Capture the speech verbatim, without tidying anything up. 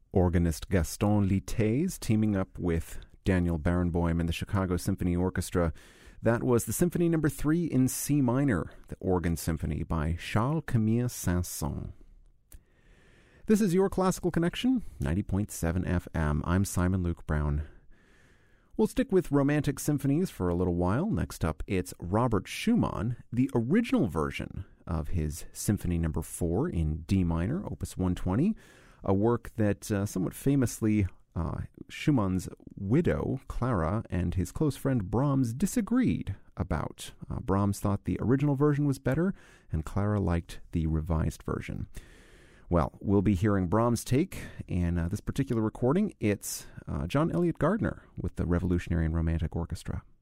Organist Gaston Litaiz teaming up with Daniel Barenboim and the Chicago Symphony Orchestra. That was the Symphony Number Three in C minor, the Organ Symphony by Charles Camille Saint-Saëns. This is your Classical Connection, ninety point seven F M. I'm Simon Luke Brown. We'll stick with romantic symphonies for a little while. Next up, it's Robert Schumann, the original version of his Symphony Number Four in D minor, Opus one twenty, a work that uh, somewhat famously uh, Schumann's widow, Clara, and his close friend Brahms disagreed about. Uh, Brahms thought the original version was better, and Clara liked the revised version. Well, we'll be hearing Brahms' take in uh, this particular recording. It's uh, John Elliott Gardner with the Revolutionary and Romantic Orchestra.